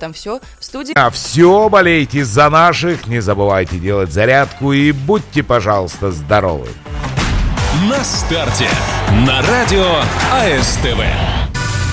этом все. В студии... А все, болейте за наших, не забывайте делать зарядку и будьте, пожалуйста, здоровы. На старте. На радио АСТВ.